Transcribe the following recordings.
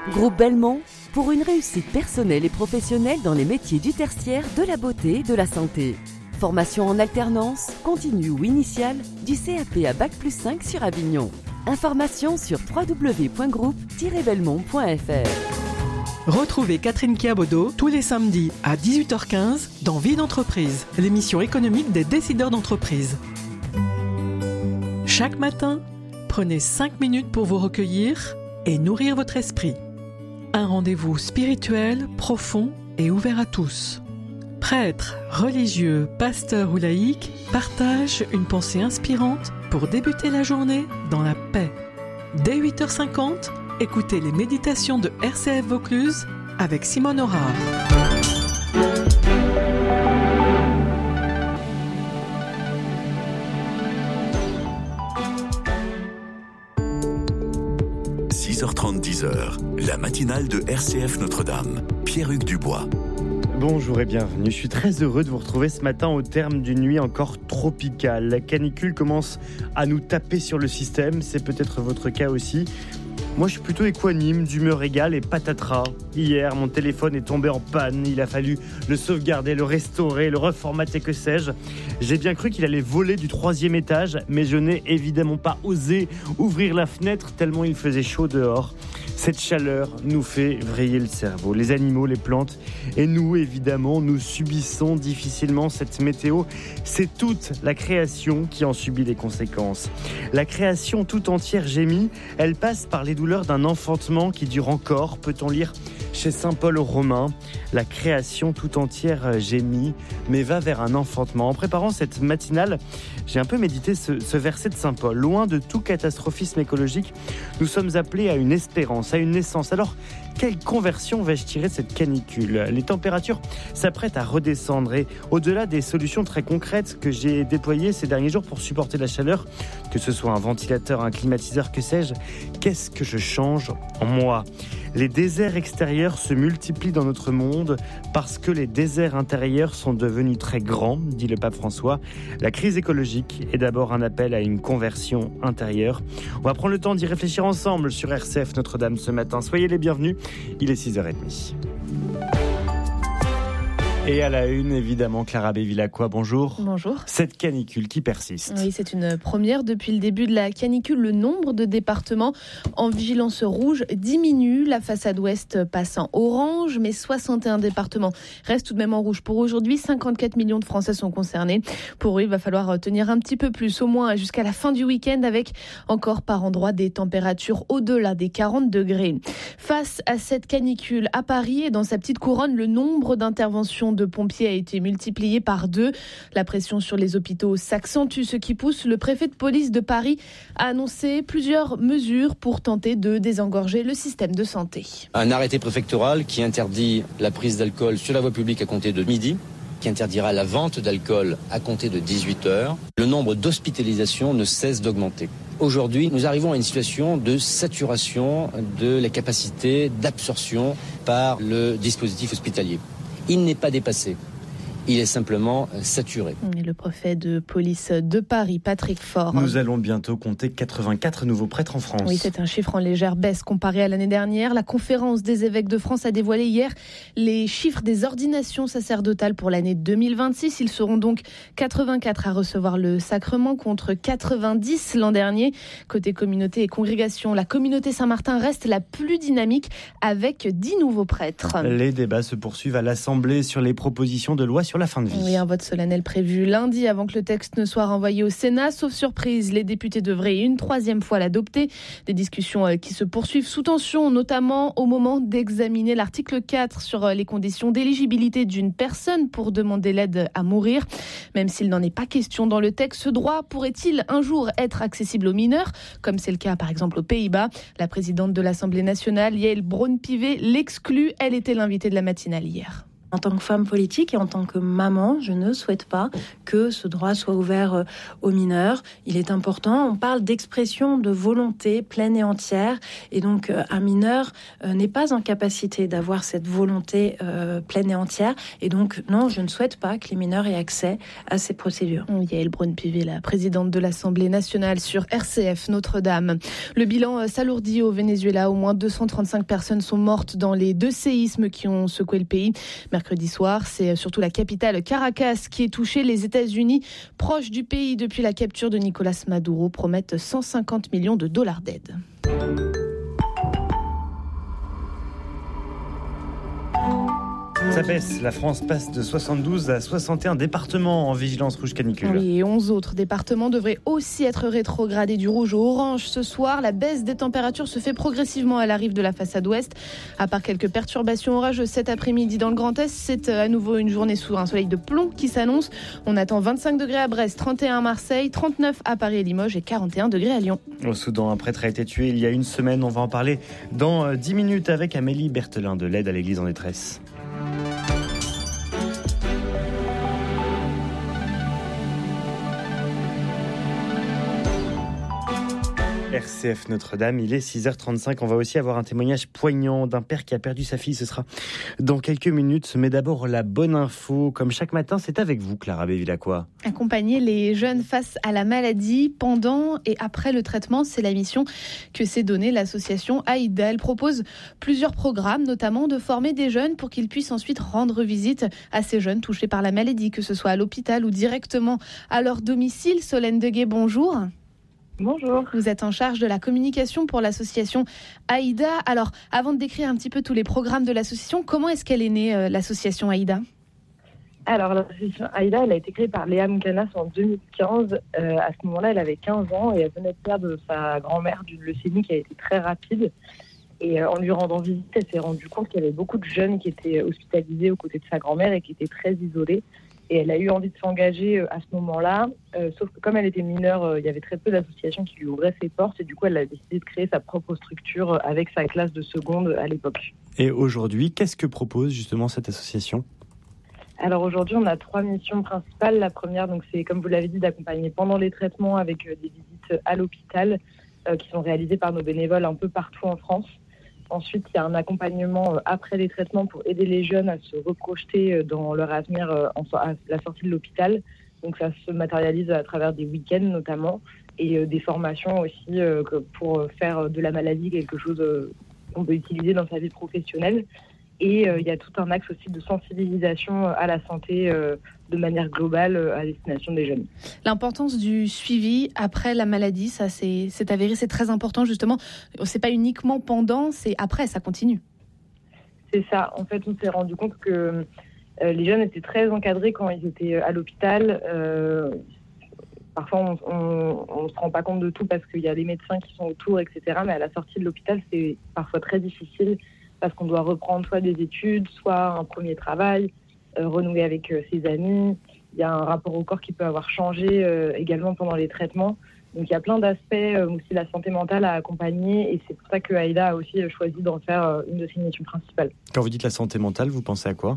Groupe Belmont, pour une réussite personnelle et professionnelle dans les métiers du tertiaire, de la beauté et de la santé. Formation en alternance, continue ou initiale, du CAP à Bac+5 sur Avignon. Informations sur www.groupe-belmont.fr. Retrouvez Catherine Kiabodo tous les samedis à 18h15 dans Vie d'entreprise, l'émission économique des décideurs d'entreprise. Chaque matin, prenez 5 minutes pour vous recueillir et nourrir votre esprit. Un rendez-vous spirituel, profond et ouvert à tous. Prêtres, religieux, pasteurs ou laïcs partagent une pensée inspirante pour débuter la journée dans la paix. Dès 8h50, écoutez les méditations de RCF Vaucluse avec Simone Aurard. – 6h30, 10h, la matinale de RCF Notre-Dame. Pierre-Hugues Dubois. Bonjour et bienvenue, je suis très heureux de vous retrouver ce matin au terme d'une nuit encore tropicale. La canicule commence à nous taper sur le système, c'est peut-être votre cas aussi. Moi je suis plutôt équanime, d'humeur égale et patatras. Hier mon téléphone est tombé en panne, il a fallu le sauvegarder, le restaurer, le reformater, que sais-je. J'ai bien cru qu'il allait voler du 3e étage, mais je n'ai évidemment pas osé ouvrir la fenêtre tellement il faisait chaud dehors. Cette chaleur nous fait vriller le cerveau. Les animaux, les plantes et nous, évidemment, nous subissons difficilement cette météo. C'est toute la création qui en subit les conséquences. La création tout entière gémit. Elle passe par les douleurs d'un enfantement qui dure encore, peut-on lire chez saint Paul aux Romains. La création tout entière gémit, mais va vers un enfantement. En préparant cette matinale, j'ai un peu médité ce verset de saint Paul. Loin de tout catastrophisme écologique, nous sommes appelés à une espérance, à une naissance. Alors, quelle conversion vais-je tirer de cette canicule ? Les températures s'apprêtent à redescendre et au-delà des solutions très concrètes que j'ai déployées ces derniers jours pour supporter la chaleur, que ce soit un ventilateur, un climatiseur, que sais-je, qu'est-ce que je change en moi ? Les déserts extérieurs se multiplient dans notre monde parce que les déserts intérieurs sont devenus très grands, dit le pape François. La crise écologique est d'abord un appel à une conversion intérieure. On va prendre le temps d'y réfléchir ensemble sur RCF Notre-Dame ce matin. Soyez les bienvenus, il est 6h30. Et à la une, évidemment, Clara Bévilacqua, bonjour. Bonjour. Cette canicule qui persiste. Oui, c'est une première. Depuis le début de la canicule, le nombre de départements en vigilance rouge diminue. La façade ouest passe en orange, mais 61 départements restent tout de même en rouge. Pour aujourd'hui, 54 millions de Français sont concernés. Pour eux, il va falloir tenir un petit peu plus, au moins jusqu'à la fin du week-end, avec encore par endroits des températures au-delà des 40 degrés. Face à cette canicule, à Paris et dans sa petite couronne, le nombre d'interventions de pompiers a été multiplié par 2. La pression sur les hôpitaux s'accentue, ce qui pousse le préfet de police de Paris à annoncer plusieurs mesures pour tenter de désengorger le système de santé. Un arrêté préfectoral qui interdit la prise d'alcool sur la voie publique à compter de midi, qui interdira la vente d'alcool à compter de 18h. Le nombre d'hospitalisations ne cesse d'augmenter. Aujourd'hui, nous arrivons à une situation de saturation de la capacité d'absorption par le dispositif hospitalier. Il n'est pas dépassé. Il est simplement saturé. Et le préfet de police de Paris, Patrick Faure. Nous allons bientôt compter 84 nouveaux prêtres en France. Oui, c'est un chiffre en légère baisse comparé à l'année dernière. La conférence des évêques de France a dévoilé hier les chiffres des ordinations sacerdotales pour l'année 2026. Ils seront donc 84 à recevoir le sacrement contre 90 l'an dernier. Côté communauté et congrégation, la communauté Saint-Martin reste la plus dynamique avec 10 nouveaux prêtres. Les débats se poursuivent à l'Assemblée sur les propositions de loi sur la fin de vie. Oui, un vote solennel prévu lundi avant que le texte ne soit renvoyé au Sénat. Sauf surprise, les députés devraient une 3e fois l'adopter. Des discussions qui se poursuivent sous tension, notamment au moment d'examiner l'article 4 sur les conditions d'éligibilité d'une personne pour demander l'aide à mourir. Même s'il n'en est pas question dans le texte, ce droit pourrait-il un jour être accessible aux mineurs, comme c'est le cas par exemple aux Pays-Bas ? La présidente de l'Assemblée nationale, Yael Braun-Pivet, l'exclut. Elle était l'invitée de la matinale hier. En tant que femme politique et en tant que maman, je ne souhaite pas que ce droit soit ouvert aux mineurs. Il est important, on parle d'expression de volonté pleine et entière. Et donc, un mineur n'est pas en capacité d'avoir cette volonté pleine et entière. Et donc, non, je ne souhaite pas que les mineurs aient accès à ces procédures. Yaël Braun-Pivet, la présidente de l'Assemblée nationale sur RCF Notre-Dame. Le bilan s'alourdit au Venezuela. Au moins 235 personnes sont mortes dans les 2 séismes qui ont secoué le pays. Mercredi soir, c'est surtout la capitale Caracas qui est touchée. Les États-Unis, proches du pays depuis la capture de Nicolas Maduro, promettent 150 millions de dollars d'aide. Ça baisse, la France passe de 72 à 61 départements en vigilance rouge canicule. Oui, et 11 autres départements devraient aussi être rétrogradés du rouge au orange ce soir. La baisse des températures se fait progressivement à la rive de la façade ouest. À part quelques perturbations orageuses cet après-midi dans le Grand Est, c'est à nouveau une journée sous un soleil de plomb qui s'annonce. On attend 25 degrés à Brest, 31 à Marseille, 39 à Paris et Limoges et 41 degrés à Lyon. Au Soudan, un prêtre a été tué il y a une semaine. On va en parler dans 10 minutes avec Amélie Berthelin de l'aide à l'église en détresse. RCF Notre-Dame, il est 6h35. On va aussi avoir un témoignage poignant d'un père qui a perdu sa fille. Ce sera dans quelques minutes. Mais d'abord, la bonne info. Comme chaque matin, c'est avec vous, Clara Bévilacqua. Accompagner les jeunes face à la maladie pendant et après le traitement, c'est la mission que s'est donnée l'association Aïda. Elle propose plusieurs programmes, notamment de former des jeunes pour qu'ils puissent ensuite rendre visite à ces jeunes touchés par la maladie, que ce soit à l'hôpital ou directement à leur domicile. Solène Deguet, bonjour. Bonjour. Vous êtes en charge de la communication pour l'association Aïda. Alors, avant de décrire un petit peu tous les programmes de l'association, comment est-ce qu'elle est née, l'association Aïda ? Alors, l'association Aïda, elle a été créée par Léa Mkanas en 2015. À ce moment-là, elle avait 15 ans et elle venait de perdre sa grand-mère d'une leucémie qui a été très rapide. Et en lui rendant visite, elle s'est rendue compte qu'il y avait beaucoup de jeunes qui étaient hospitalisés aux côtés de sa grand-mère et qui étaient très isolés. Et elle a eu envie de s'engager à ce moment-là, sauf que comme elle était mineure, il y avait très peu d'associations qui lui ouvraient ses portes. Et du coup, elle a décidé de créer sa propre structure avec sa classe de seconde à l'époque. Et aujourd'hui, qu'est-ce que propose justement cette association ? Alors aujourd'hui, on a 3 missions principales. La première, donc, c'est, comme vous l'avez dit, d'accompagner pendant les traitements avec des visites à l'hôpital qui sont réalisées par nos bénévoles un peu partout en France. Ensuite, il y a un accompagnement après les traitements pour aider les jeunes à se reprojeter dans leur avenir à la sortie de l'hôpital. Donc ça se matérialise à travers des week-ends notamment et des formations aussi pour faire de la maladie quelque chose qu'on peut utiliser dans sa vie professionnelle. Et il y a tout un axe aussi de sensibilisation à la santé de manière globale à destination des jeunes. L'importance du suivi après la maladie, ça c'est avéré, c'est très important justement. C'est pas uniquement pendant, c'est après, ça continue. C'est ça. En fait, on s'est rendu compte que les jeunes étaient très encadrés quand ils étaient à l'hôpital. Parfois, on ne se rend pas compte de tout parce qu'il y a les médecins qui sont autour, etc. Mais à la sortie de l'hôpital, c'est parfois très difficile parce qu'on doit reprendre soit des études, soit un premier travail, renouer avec ses amis. Il y a un rapport au corps qui peut avoir changé également pendant les traitements. Donc il y a plein d'aspects aussi la santé mentale à accompagner et c'est pour ça que Aïda a aussi choisi d'en faire une de ses missions principales. Quand vous dites la santé mentale, vous pensez à quoi ?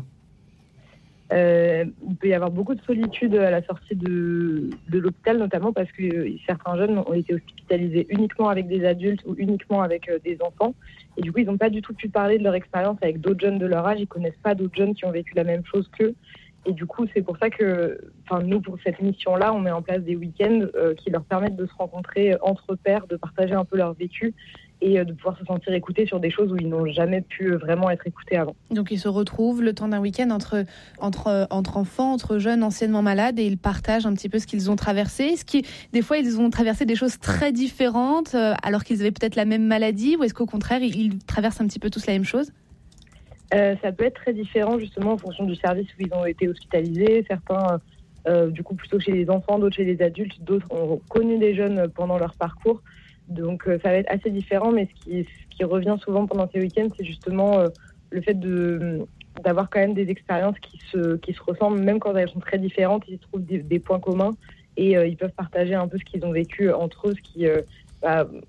Il peut y avoir beaucoup de solitude à la sortie de l'hôpital, notamment parce que certains jeunes ont été hospitalisés uniquement avec des adultes ou uniquement avec des enfants. Et du coup, ils n'ont pas du tout pu parler de leur expérience avec d'autres jeunes de leur âge. Ils ne connaissent pas d'autres jeunes qui ont vécu la même chose qu'eux. Et du coup, c'est pour ça que nous, pour cette mission-là, on met en place des week-ends qui leur permettent de se rencontrer entre pairs, de partager un peu leur vécu et de pouvoir se sentir écoutés sur des choses où ils n'ont jamais pu vraiment être écoutés avant. Donc ils se retrouvent le temps d'un week-end entre enfants, entre jeunes anciennement malades et ils partagent un petit peu ce qu'ils ont traversé. Des fois, ils ont traversé des choses très différentes alors qu'ils avaient peut-être la même maladie ou est-ce qu'au contraire, ils traversent un petit peu tous la même chose ? Ça peut être très différent justement en fonction du service où ils ont été hospitalisés. Certains, du coup, plutôt chez les enfants, d'autres chez les adultes, d'autres ont connu des jeunes pendant leur parcours. Donc ça va être assez différent, mais ce qui revient souvent pendant ces week-ends, c'est justement le fait d'avoir quand même des expériences qui se ressemblent, même quand elles sont très différentes, ils trouvent des points communs et ils peuvent partager un peu ce qu'ils ont vécu entre eux, ce qui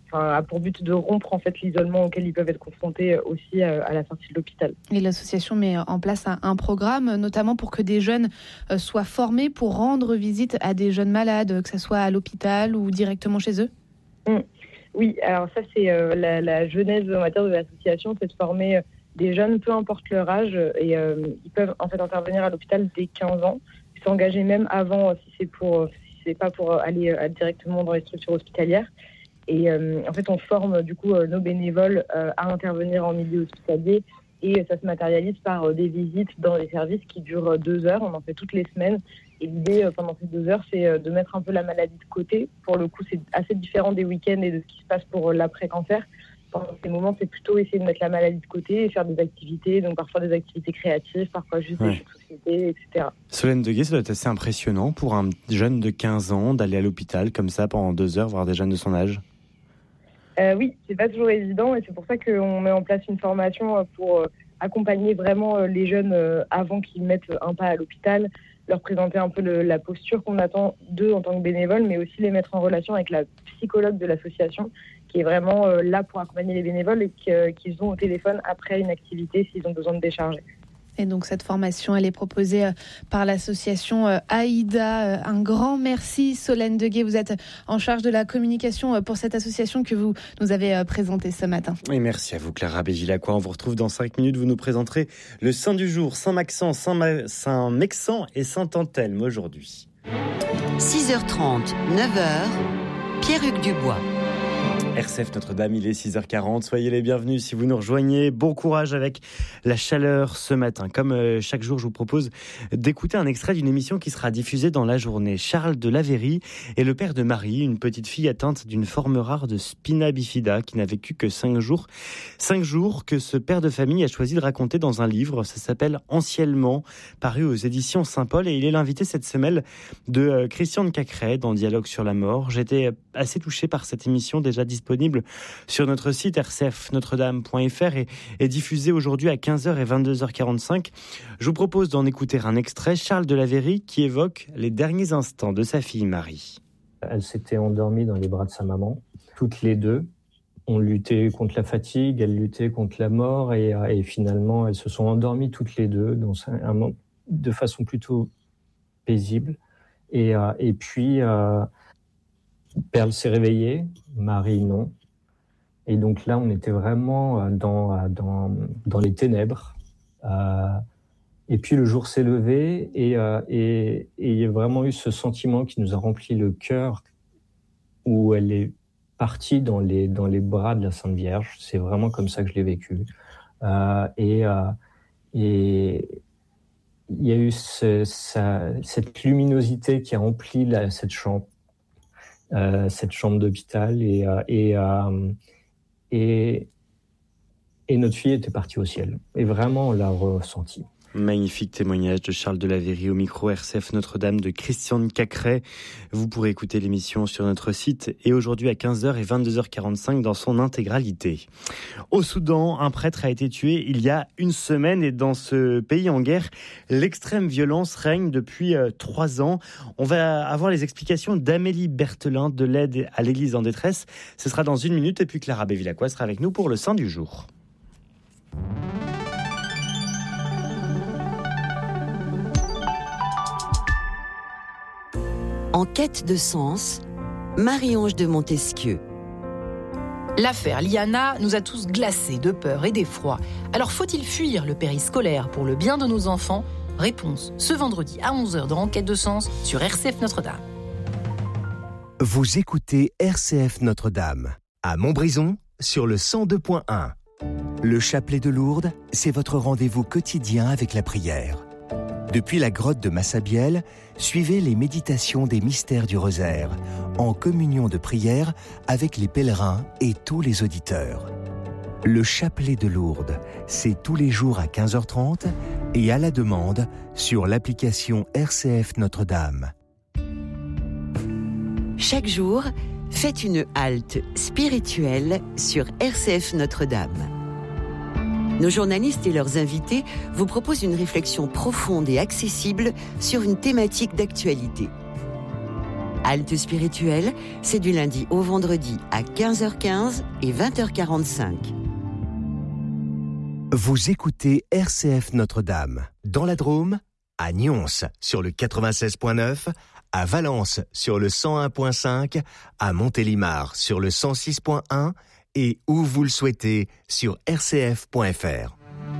a pour but de rompre en fait l'isolement auquel ils peuvent être confrontés aussi à la sortie de l'hôpital. Et l'association met en place un programme, notamment pour que des jeunes soient formés pour rendre visite à des jeunes malades, que ce soit à l'hôpital ou directement chez eux. Oui, alors ça c'est la genèse, on va dire, de l'association, c'est de former des jeunes, peu importe leur âge, et ils peuvent en fait intervenir à l'hôpital dès 15 ans, s'engager même avant si c'est pas pour aller directement dans les structures hospitalières. Et en fait, on forme du coup nos bénévoles à intervenir en milieu hospitalier, et ça se matérialise par des visites dans les services qui durent 2 heures. On en fait toutes les semaines. Et l'idée pendant ces 2 heures, c'est de mettre un peu la maladie de côté. Pour le coup, c'est assez différent des week-ends et de ce qui se passe pour l'après-cancer. Pendant ces moments, c'est plutôt essayer de mettre la maladie de côté et faire des activités, donc parfois des activités créatives, parfois juste des jeux de société, etc. Solène Deguet, ça doit être assez impressionnant pour un jeune de 15 ans d'aller à l'hôpital comme ça pendant 2 heures, voir des jeunes de son âge. Oui, c'est pas toujours évident, et c'est pour ça qu'on met en place une formation pour accompagner vraiment les jeunes avant qu'ils mettent un pas à l'hôpital, leur présenter un peu la posture qu'on attend d'eux en tant que bénévoles, mais aussi les mettre en relation avec la psychologue de l'association, qui est vraiment là pour accompagner les bénévoles et qu'ils ont au téléphone après une activité s'ils ont besoin de décharger. Et donc cette formation, elle est proposée par l'association Aïda. Un grand merci Solène Deguet, vous êtes en charge de la communication pour cette association que vous nous avez présentée ce matin. Et merci à vous Clara Bévilacqua, on vous retrouve dans 5 minutes, vous nous présenterez le saint du jour, Saint-Maxent, Saint-Mexan et Saint-Anthelme aujourd'hui. 6h30, 9h, Pierre-Hugues Dubois. RCF Notre-Dame, il est 6h40, soyez les bienvenus si vous nous rejoignez. Bon courage avec la chaleur ce matin. Comme chaque jour, je vous propose d'écouter un extrait d'une émission qui sera diffusée dans la journée. Charles de Lavéry est le père de Marie, une petite fille atteinte d'une forme rare de spina bifida qui n'a vécu que 5 jours. 5 jours que ce père de famille a choisi de raconter dans un livre. Ça s'appelle Anciennement, paru aux éditions Saint-Paul, et il est l'invité cette semaine de Christiane Cacret dans Dialogue sur la mort. J'étais assez touché par cette émission déjà disponible sur notre site rcfnotredame.fr et diffusée aujourd'hui à 15h et 22h45. Je vous propose d'en écouter un extrait, Charles de Lavéry qui évoque les derniers instants de sa fille Marie. Elle s'était endormie dans les bras de sa maman. Toutes les deux ont lutté contre la fatigue, elles luttaient contre la mort et finalement elles se sont endormies toutes les deux de façon plutôt paisible. Et puis Perle s'est réveillée, Marie non. Et donc là, on était vraiment dans les ténèbres. Et puis le jour s'est levé et il y a vraiment eu ce sentiment qui nous a rempli le cœur, où elle est partie dans les bras de la Sainte Vierge. C'est vraiment comme ça que je l'ai vécu. Et il y a eu cette luminosité qui a rempli cette chambre d'hôpital et notre fille était partie au ciel. Et vraiment, on l'a ressenti. Magnifique témoignage de Charles de Lavéry au micro RCF Notre-Dame de Christiane Cacret. Vous pourrez écouter l'émission sur notre site et aujourd'hui à 15h et 22h45 dans son intégralité. Au Soudan, un prêtre a été tué il y a une semaine et dans ce pays en guerre, l'extrême violence règne depuis 3 ans. On va avoir les explications d'Amélie Berthelin de l'aide à l'église en détresse. Ce sera dans 1 minute et puis Clara Bévilacqua sera avec nous pour le Saint du jour. En quête de sens, Marie-Ange de Montesquieu. L'affaire Liana nous a tous glacés de peur et d'effroi. Alors faut-il fuir le périscolaire pour le bien de nos enfants ? Réponse ce vendredi à 11h dans Enquête de sens sur RCF Notre-Dame. Vous écoutez RCF Notre-Dame à Montbrison sur le 102.1. Le chapelet de Lourdes, c'est votre rendez-vous quotidien avec la prière. Depuis la grotte de Massabielle, suivez les méditations des mystères du rosaire, en communion de prière avec les pèlerins et tous les auditeurs. Le chapelet de Lourdes, c'est tous les jours à 15h30 et à la demande sur l'application RCF Notre-Dame. Chaque jour, faites une halte spirituelle sur RCF Notre-Dame. Nos journalistes et leurs invités vous proposent une réflexion profonde et accessible sur une thématique d'actualité. Halte spirituelle, c'est du lundi au vendredi à 15h15 et 20h45. Vous écoutez RCF Notre-Dame, dans la Drôme, à Nyons sur le 96.9, à Valence sur le 101.5, à Montélimar sur le 106.1 et où vous le souhaitez sur rcf.fr.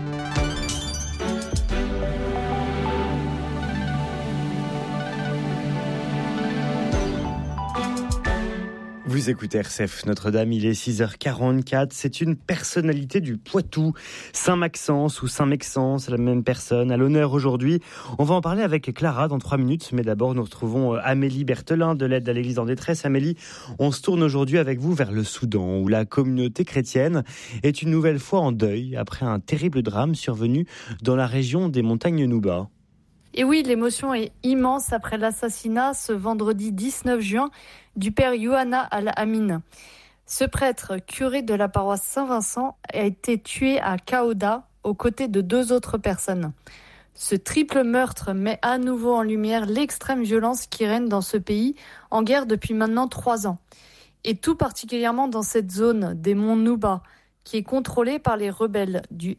Vous écoutez RCF Notre-Dame, il est 6h44, c'est une personnalité du Poitou, Saint-Maxence ou Saint-Mexence, la même personne, à l'honneur aujourd'hui. On va en parler avec Clara dans 3 minutes, mais d'abord nous retrouvons Amélie Berthelin de l'aide à l'Église en détresse. Amélie, on se tourne aujourd'hui avec vous vers le Soudan, où la communauté chrétienne est une nouvelle fois en deuil après un terrible drame survenu dans la région des montagnes Nouba. Et oui, l'émotion est immense après l'assassinat ce vendredi 19 juin du père Yohanna Al-Amin. Ce prêtre, curé de la paroisse Saint-Vincent, a été tué à Kaouda aux côtés de 2 autres personnes. Ce triple meurtre met à nouveau en lumière l'extrême violence qui règne dans ce pays, en guerre depuis maintenant 3 ans. Et tout particulièrement dans cette zone des monts Nouba, qui est contrôlée par les rebelles du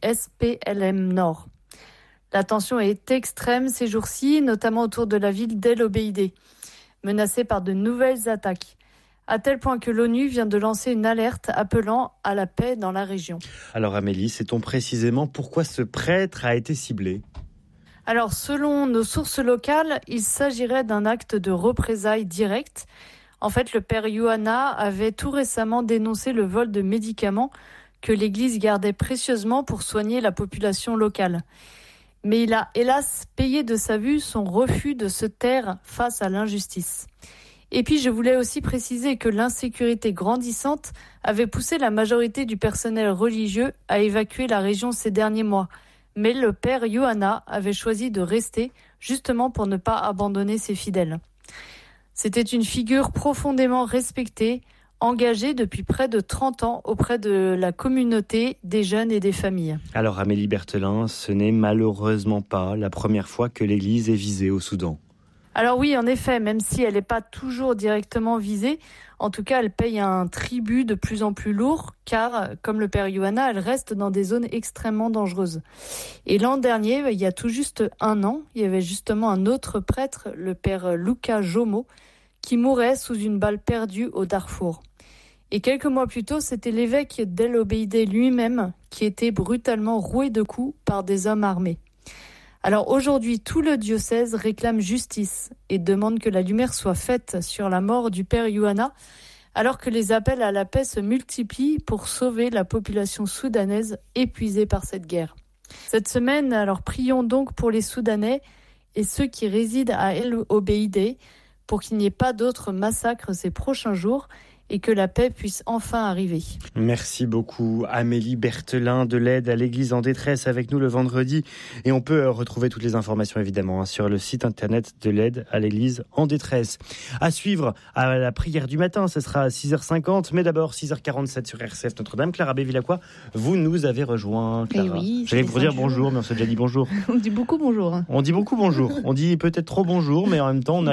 SPLM Nord. La tension est extrême ces jours-ci, notamment autour de la ville d'El Obeidé, menacée par de nouvelles attaques, à tel point que l'ONU vient de lancer une alerte appelant à la paix dans la région. Alors Amélie, sait-on précisément pourquoi ce prêtre a été ciblé ? Alors selon nos sources locales, il s'agirait d'un acte de représailles direct. En fait, le père Yohanna avait tout récemment dénoncé le vol de médicaments que l'Église gardait précieusement pour soigner la population locale. Mais il a hélas payé de sa vue son refus de se taire face à l'injustice. Et puis je voulais aussi préciser que l'insécurité grandissante avait poussé la majorité du personnel religieux à évacuer la région ces derniers mois. Mais le père Yohanna avait choisi de rester justement pour ne pas abandonner ses fidèles. C'était une figure profondément respectée, engagée depuis près de 30 ans auprès de la communauté, des jeunes et des familles. Alors Amélie Berthelin, ce n'est malheureusement pas la première fois que l'Église est visée au Soudan. Alors oui, en effet, même si elle n'est pas toujours directement visée, en tout cas elle paye un tribut de plus en plus lourd, car comme le père Yohanna, elle reste dans des zones extrêmement dangereuses. Et l'an dernier, il y a tout juste 1 an, il y avait justement un autre prêtre, le père Luka Jomo, qui mourait sous une balle perdue au Darfour. Et quelques mois plus tôt, c'était l'évêque d'El Obeidé lui-même qui était brutalement roué de coups par des hommes armés. Alors aujourd'hui, tout le diocèse réclame justice et demande que la lumière soit faite sur la mort du père Yohanna, alors que les appels à la paix se multiplient pour sauver la population soudanaise épuisée par cette guerre. Cette semaine, alors prions donc pour les Soudanais et ceux qui résident à El Obeidé pour qu'il n'y ait pas d'autres massacres ces prochains jours et que la paix puisse enfin arriver. Merci beaucoup Amélie Berthelin de l'aide à l'Église en détresse avec nous le vendredi. Et on peut retrouver toutes les informations évidemment sur le site internet de l'aide à l'Église en détresse. À suivre à la prière du matin, ce sera à 6h50, mais d'abord 6h47 sur RCF Notre-Dame. Clara Bévilacqua, vous nous avez rejoint, Clara. Oui, j'allais vous dire bonjour, mais on s'est déjà dit bonjour. On dit beaucoup bonjour. On dit beaucoup bonjour. On dit peut-être trop bonjour, mais en même temps,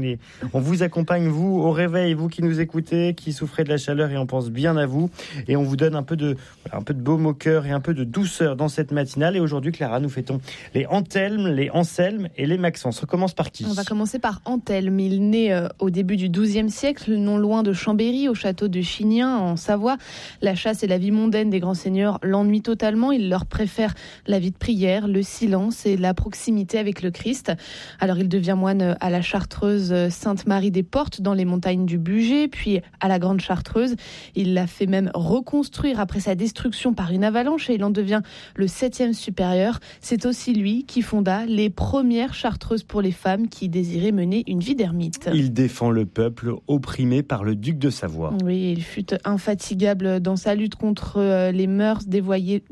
on vous accompagne, vous, au réveil, vous qui nous écoutez, qui souffrez de la chaleur et on pense bien à vous. Et on vous donne un peu de baume au cœur et un peu de douceur dans cette matinale. Et aujourd'hui, Clara, nous fêtons les Anthelme, les Anselme et les Maxence. On commence par qui ? On va commencer par Anthelme. Il naît au début du XIIe siècle, non loin de Chambéry, au château de Chignien, en Savoie. La chasse et la vie mondaine des grands seigneurs l'ennuient totalement. Il leur préfère la vie de prière, le silence et la proximité avec le Christ. Alors il devient moine à la chartreuse Sainte-Marie-des-Portes, dans les montagnes du Bugey, puis à la Grande Chartreuse. Il l'a fait même reconstruire après sa destruction par une avalanche et il en devient le 7e supérieur. C'est aussi lui qui fonda les premières chartreuses pour les femmes qui désiraient mener une vie d'ermite. Il défend le peuple opprimé par le duc de Savoie. Oui, il fut infatigable dans sa lutte contre les mœurs dévoyées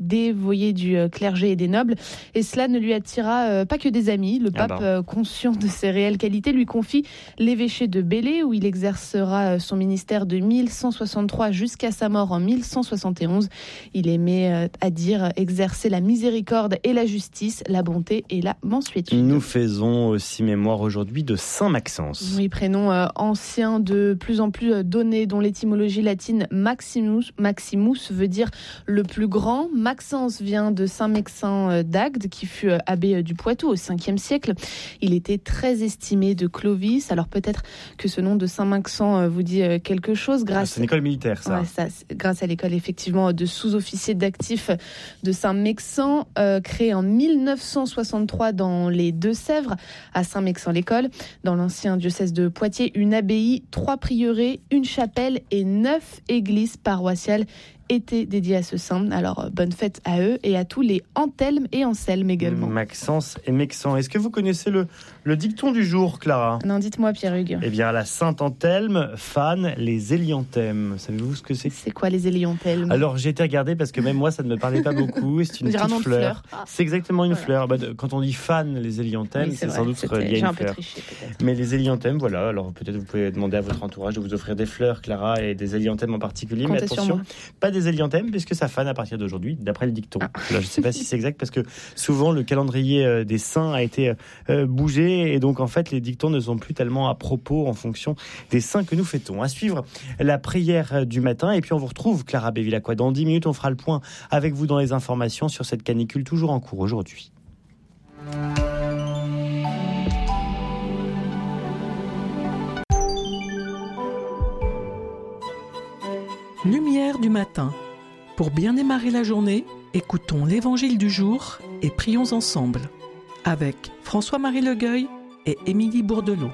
du clergé et des nobles. Et cela ne lui attira pas que des amis. Le pape, conscient de ses réelles qualités, lui confie l'évêché de Belley où il exercera son ministère de disparu 1163 jusqu'à sa mort en 1171. Il aimait à dire exercer la miséricorde et la justice, la bonté et la mansuétude. Nous faisons aussi mémoire aujourd'hui de Saint Maxence. Oui, prénom ancien de plus en plus donné, dont l'étymologie latine Maximus veut dire le plus grand. Maxence vient de Saint Mexin d'Agde, qui fut abbé du Poitou au 5e siècle. Il était très estimé de Clovis. Alors peut-être que ce nom de Saint Maxent vous dit quelque chose. C'est une école militaire, ça. Ouais, grâce à l'école effectivement de sous-officiers d'actifs de Saint Mexin, créée en 1963 dans les Deux-Sèvres, à Saint Mexin l'école, dans l'ancien diocèse de Poitiers, une abbaye, 3 prieurés, une chapelle et 9 églises paroissiales étaient dédiés à ce saint. Alors, bonne fête à eux et à tous les Anthelme et Anselme également. Maxence et Mexan. Est-ce que vous connaissez le dicton du jour, Clara ? Non, dites-moi, Pierre-Hugues. Eh bien, la Sainte Anthelme fan les hélianthèmes. Savez-vous ce que c'est ? C'est quoi les hélianthèmes ? Alors, j'ai été regarder parce que même moi, ça ne me parlait pas beaucoup. C'est une petite fleur. C'est exactement une fleur. Quand on dit fan les hélianthèmes, oui, c'est sans doute lié à une fleur. Triché, mais les hélianthèmes, voilà. Alors, peut-être vous pouvez demander à votre entourage de vous offrir des fleurs, Clara, et des hélianthèmes en particulier. Comptez mais attention, pas des hélianthèmes, puisque ça fane à partir d'aujourd'hui, d'après le dicton. Alors, je ne sais pas si c'est exact, parce que souvent, le calendrier des saints a été bougé, et donc, en fait, les dictons ne sont plus tellement à propos en fonction des saints que nous fêtons. À suivre la prière du matin, et puis on vous retrouve, Clara Bévilacqua. Dans 10 minutes, on fera le point avec vous dans les informations sur cette canicule toujours en cours aujourd'hui. Lumière du matin. Pour bien démarrer la journée, écoutons l'Évangile du jour et prions ensemble avec François-Marie Legueuil et Émilie Bourdelot.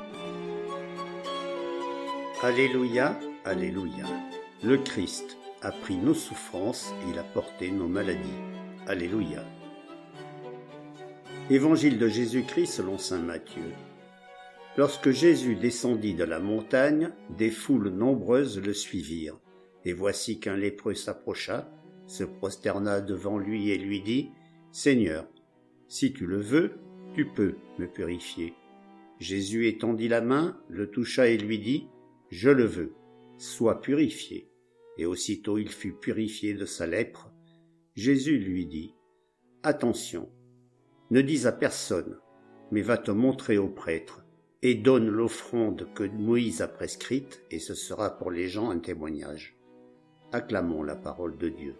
Alléluia, Alléluia. Le Christ a pris nos souffrances, il a porté nos maladies. Alléluia. Évangile de Jésus-Christ selon saint Matthieu. Lorsque Jésus descendit de la montagne, des foules nombreuses le suivirent. Et voici qu'un lépreux s'approcha, se prosterna devant lui et lui dit : « Seigneur, si tu le veux, tu peux me purifier. » Jésus étendit la main, le toucha et lui dit : « Je le veux, sois purifié. » Et aussitôt il fut purifié de sa lèpre. Jésus lui dit : « Attention, ne dis à personne, mais va te montrer au prêtre, et donne l'offrande que Moïse a prescrite, et ce sera pour les gens un témoignage. » Acclamons la parole de Dieu.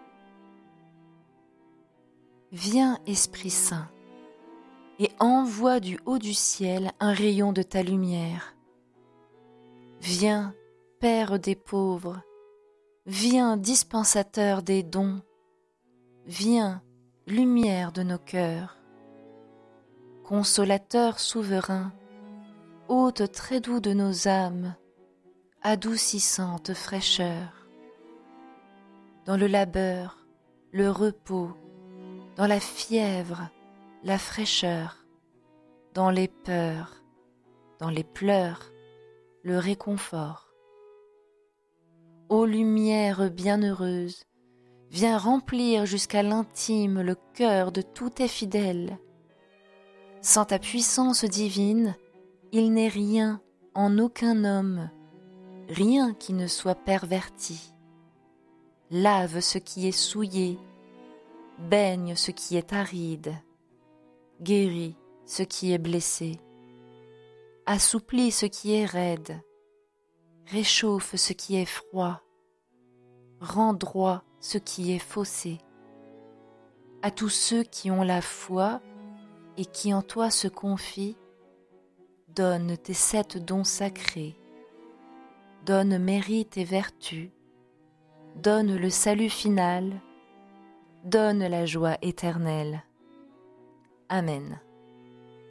Viens, Esprit Saint, et envoie du haut du ciel un rayon de ta lumière. Viens, Père des pauvres, viens, dispensateur des dons, viens, lumière de nos cœurs. Consolateur souverain, hôte très doux de nos âmes, adoucissante fraîcheur. Dans le labeur, le repos, dans la fièvre, la fraîcheur, dans les peurs, dans les pleurs, le réconfort. Ô lumière bienheureuse, viens remplir jusqu'à l'intime le cœur de tous tes fidèles. Sans ta puissance divine, il n'est rien en aucun homme, rien qui ne soit perverti. Lave ce qui est souillé, baigne ce qui est aride, guéris ce qui est blessé, assouplis ce qui est raide, réchauffe ce qui est froid, rends droit ce qui est faussé. À tous ceux qui ont la foi et qui en toi se confient, donne tes 7 dons sacrés, donne mérite et vertu, donne le salut final, donne la joie éternelle. Amen.